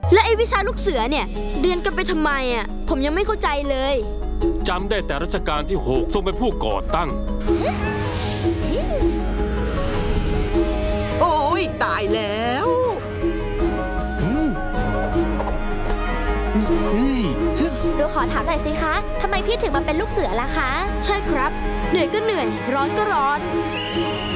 และไอ้วิชาลูกเสือเนี่ยเรียนกันไปทำไมอ่ะผมยังไม่เข้าใจเลยจำได้แต่รัชกาลที่6ทรงเป็นผู้ก่อตั้งโอ้ยตายแล้วหนูขอถามหน่อยสิคะทำไมพี่ถึงมาเป็นลูกเสือล่ะคะใช่ครับเหนื่อยก็เหนื่อยร้อนก็ร้อน